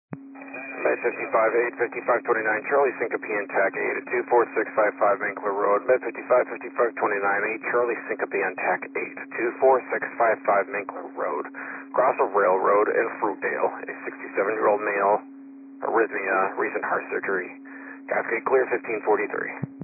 Med 55, 8, 5529, Charlie Syncope Intac 8 at 24655 Mankler Road. Med 55, 5529, 8, Charlie Syncope Intac 8, 24655 Mankler Road. Cross of Railroad in Fruitdale. A 67-year-old male, arrhythmia, recent heart surgery. Cascade clear 1543.